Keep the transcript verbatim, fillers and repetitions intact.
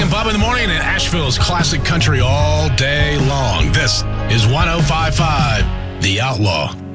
and Bubba in the morning, and Asheville's classic country all day long. This is one oh five point five The Outlaw.